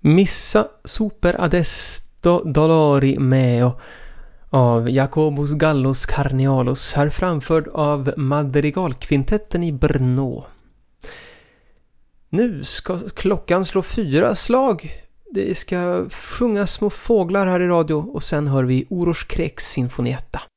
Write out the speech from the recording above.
Missa super adesto dolori meo av Jacobus Gallus Carnealos, här framförd av Madrigalkvintetten i Brno. Nu ska klockan slå 4 slag. Det ska sjunga små fåglar här i radio och sen hör vi Orosh Kreks sinfonietta.